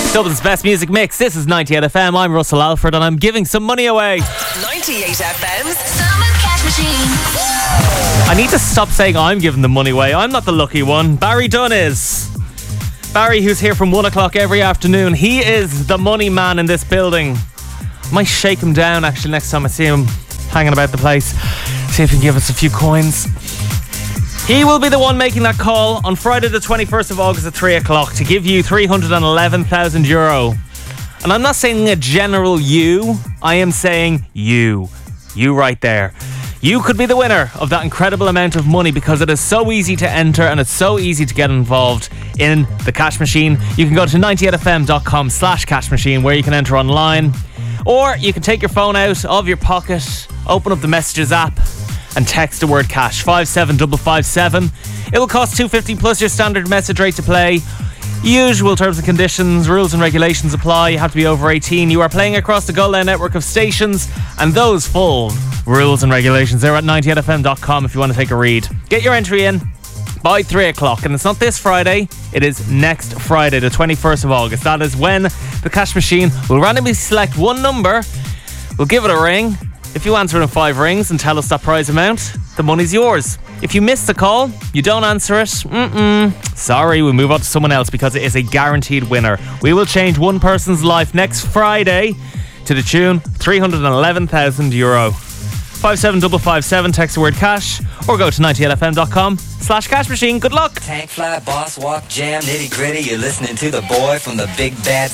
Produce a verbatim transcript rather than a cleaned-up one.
Dublin's best music mix. This is ninety-eight F M. I'm Russell Alford and I'm giving some money away. ninety-eight F M's Summer Cash Machine. I need to stop saying I'm giving the money away. I'm not the lucky one. Barry Dunn is. Barry, who's here from one o'clock every afternoon. He is the money man in this building. I might shake him down actually next time I see him hanging about the place. See if he can give us a few coins. He will be the one making that call on Friday the twenty-first of August at three o'clock to give you three hundred eleven thousand euro. And I'm not saying a general you, I am saying you. You right there. You could be the winner of that incredible amount of money because it is so easy to enter and it's so easy to get involved in the cash machine. You can go to ninety-eight f m dot com slash cash machine where you can enter online. Or you can take your phone out of your pocket, open up the Messages app and text the word cash, five seven five five seven. It will cost two fifty plus your standard message rate to play. Usual terms and conditions, rules and regulations apply. You have to be over eighteen. You are playing across the Go Loud network of stations, and those full rules and regulations are at ninety-eight f m dot com if you want to take a read. Get your entry in by three o'clock, and it's not this Friday, it is next Friday, the twenty-first of August. That is when the cash machine will randomly select one number. We'll give it a ring. If you answer in five rings and tell us that prize amount, the money's yours. If you miss the call, you don't answer it, mm-mm, sorry, we'll move on to someone else because it is a guaranteed winner. We will change one person's life next Friday to the tune three hundred eleven thousand euro. five seven five five seven, text the word cash, or go to ninety-eight f m dot com slash cash machine. Good luck. Tank fly, boss walk, jam, nitty gritty. You're listening to the boy from the big bad